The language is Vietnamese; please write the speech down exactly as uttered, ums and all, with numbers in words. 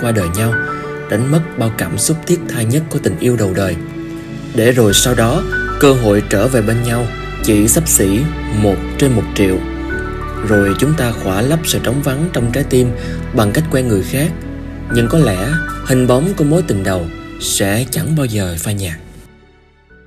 qua đời nhau, đánh mất bao cảm xúc thiết tha nhất của tình yêu đầu đời. Để rồi sau đó, cơ hội trở về bên nhau chỉ xấp xỉ một trên một triệu. Rồi chúng ta khỏa lấp sự trống vắng trong trái tim bằng cách quen người khác. Nhưng có lẽ hình bóng của mối tình đầu sẽ chẳng bao giờ phai nhạt.